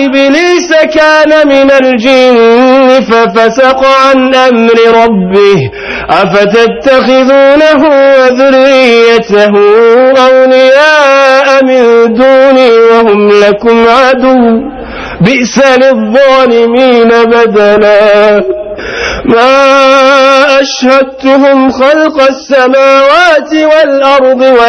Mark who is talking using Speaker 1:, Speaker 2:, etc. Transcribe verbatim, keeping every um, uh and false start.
Speaker 1: إبليس كان من الجن ففسق عن أمر ربه أفتتخذونه وذريته أولياء من دوني وهم لكم عدو بئس للظالمين بدلا ما أشهدتهم خلق السماوات والأرض